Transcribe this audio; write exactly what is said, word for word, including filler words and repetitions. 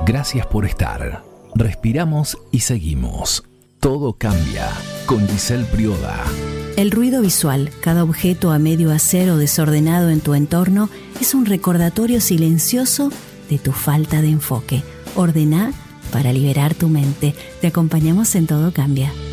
Gracias por estar. Respiramos y seguimos. Todo cambia con Giselle Prioda. El ruido visual, cada objeto a medio hacer o desordenado en tu entorno, es un recordatorio silencioso de tu falta de enfoque. Ordená para liberar tu mente. Te acompañamos en Todo Cambia.